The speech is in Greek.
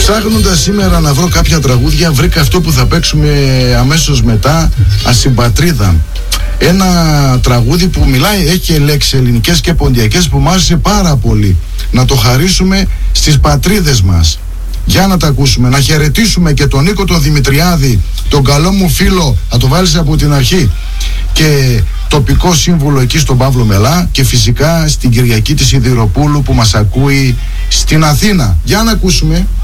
Ψάχνοντας σήμερα να βρω κάποια τραγούδια, βρήκα αυτό που θα παίξουμε αμέσως μετά, Ασυμπατρίδα. Ένα τραγούδι που μιλάει, έχει λέξεις ελληνικές και ποντιακές που μου άρεσε πάρα πολύ. Να το χαρίσουμε στις πατρίδες μας. Για να τα ακούσουμε, να χαιρετήσουμε και τον Νίκο τον Δημητριάδη, τον καλό μου φίλο, να το βάλεις από την αρχή, και τοπικό σύμβουλο εκεί στον Παύλο Μελά, και φυσικά στην Κυριακή της Σιδηροπούλου που μας ακούει στην Αθήνα. Για να ακούσουμε.